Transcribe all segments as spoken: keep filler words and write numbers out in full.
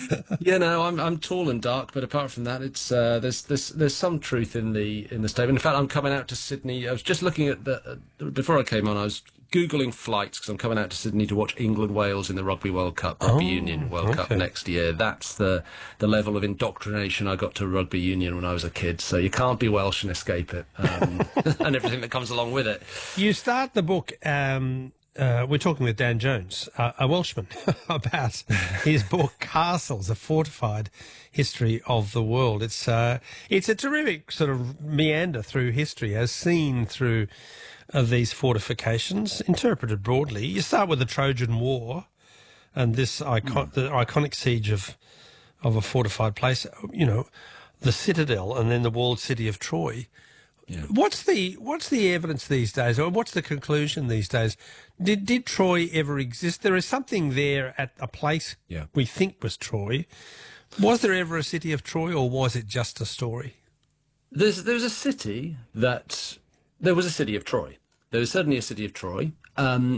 Yeah, no, I'm I'm tall and dark, but apart from that, it's uh, there's there's there's some truth in the in the statement. In fact, I'm coming out to Sydney. I was just looking at the uh, before I came on. I was googling flights because I'm coming out to Sydney to watch England Wales in the Rugby World Cup, Rugby Oh, Union World Cup okay. next year. That's the the level of indoctrination I got to rugby union when I was a kid. So you can't be Welsh and escape it, um, and everything that comes along with it. You start the book. Um, uh, we're talking with Dan Jones, uh, a Welshman, about his book "Castles: A Fortified History of the World." It's uh, it's a terrific sort of meander through history, as seen through uh, these fortifications, interpreted broadly. You start with the Trojan War, and this icon- mm. the iconic siege of of a fortified place. You know, the citadel, and then the walled city of Troy. Yeah. What's the what's the evidence these days, or what's the conclusion these days? Did did Troy ever exist? There is something there at a place yeah. we think was Troy. Was there ever a city of Troy, or was it just a story? There's there's a city that there was a city of Troy. There was certainly a city of Troy. Um,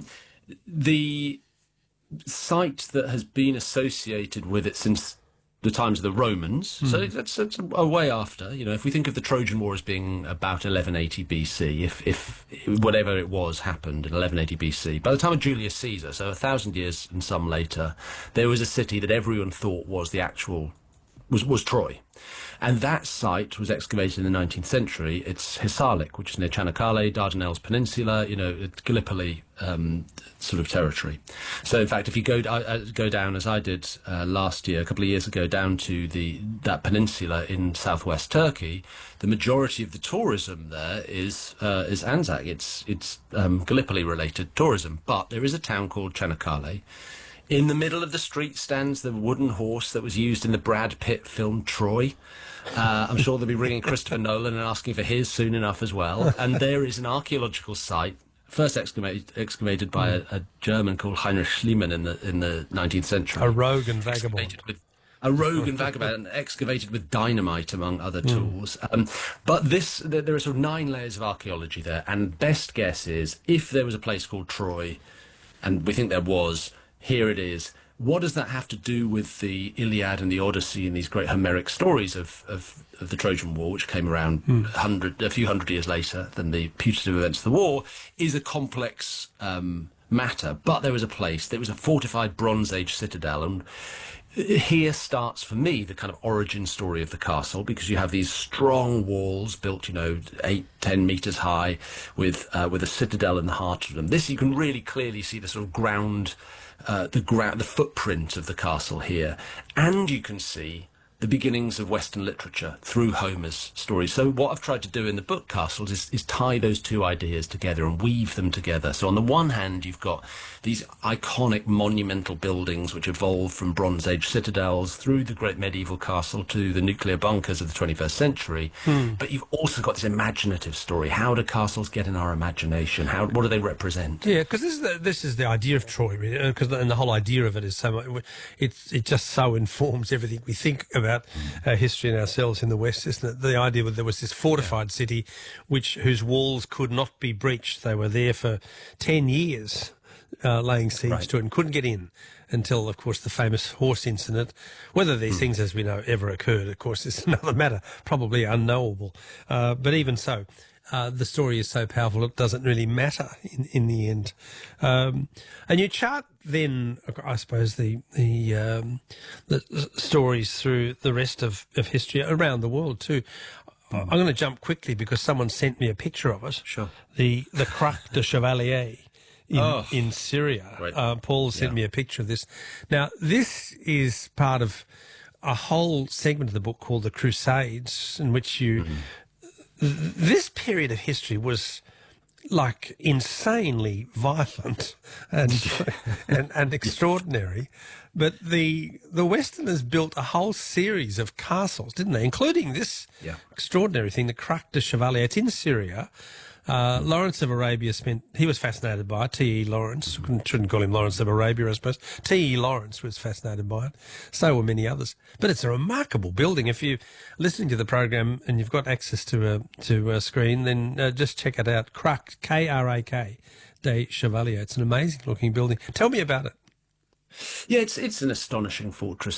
the site that has been associated with it since the times of the Romans, mm. so that's, that's a way after. You know, if we think of the Trojan War as being about eleven eighty B C, if if whatever it was happened in eleven eighty B C, by the time of Julius Caesar, so a thousand years and some later, there was a city that everyone thought was the actual was was Troy, and that site was excavated in the nineteenth century. It's Hisarlik, which is near Çanakkale, Dardanelles Peninsula, you know, Gallipoli um, sort of territory. So, in fact, if you go uh, go down, as I did uh, last year, a couple of years ago, down to the that peninsula in southwest Turkey, the majority of the tourism there is uh, is Anzac. It's it's um, Gallipoli-related tourism, but there is a town called Çanakkale. In the middle of the street stands the wooden horse that was used in the Brad Pitt film Troy. Uh, I'm sure they'll be ringing Christopher Nolan and asking for his soon enough as well. And there is an archaeological site, first excavated, excavated by a, a German called Heinrich Schliemann in the in the nineteenth century. A rogue and vagabond. With, a rogue and vagabond, excavated with dynamite, among other tools. Mm. Um, but this, there, there are sort of nine layers of archaeology there. And best guess is, if there was a place called Troy, and we think there was, here it is. What does that have to do with the Iliad and the Odyssey and these great Homeric stories of, of, of the Trojan War, which came around mm. a, hundred, a few hundred years later than the putative events of the war, is a complex um, matter. But there was a place, there was a fortified Bronze Age citadel, and here starts, for me, the kind of origin story of the castle, because you have these strong walls built, you know, eight, ten metres high, with uh, with a citadel in the heart of them. This, you can really clearly see the sort of ground... Uh, the ground, the footprint of the castle here, and you can see the beginnings of Western literature through Homer's stories. So what I've tried to do in the book Castles is, is tie those two ideas together and weave them together. So on the one hand, you've got these iconic monumental buildings which evolved from Bronze Age citadels through the great medieval castle to the nuclear bunkers of the twenty-first century. Hmm. But you've also got this imaginative story. How do castles get in our imagination? How, what do they represent? Yeah, because this is the, this is the idea of Troy, because and the whole idea of it is so much. It's it just so informs everything we think about. About uh, history and ourselves in the West, isn't it? The idea that there was this fortified yeah. city, which whose walls could not be breached. They were there for ten years, uh, laying siege right. to it, and couldn't get in until, of course, the famous horse incident. Whether these mm. things, as we know, ever occurred, of course, is another matter, probably unknowable. Uh, but even so, uh, the story is so powerful it doesn't really matter in, in the end. Um, and you chart then, I suppose, the the, um, the stories through the rest of, of history around the world too. Mm. I'm going to jump quickly because someone sent me a picture of it. Sure. The the Crac de Chevalier in, oh. in Syria. Right. Uh, Paul sent yeah. me a picture of this. Now, this is part of a whole segment of the book called The Crusades, in which you... Mm-hmm. This period of history was like insanely violent and and, and extraordinary, but the the Westerners built a whole series of castles, didn't they? Including this yeah. extraordinary thing, the Crac de Chevalier. It's in Syria. Uh, Lawrence of Arabia spent, he was fascinated by it, T E Lawrence, shouldn't call him Lawrence of Arabia, I suppose. T E Lawrence was fascinated by it. So were many others. But it's a remarkable building. If you're listening to the program and you've got access to a, to a screen, then uh, just check it out. Crac, K R A K, de Chevalier. It's an amazing looking building. Tell me about it. Yeah, it's it's an astonishing fortress.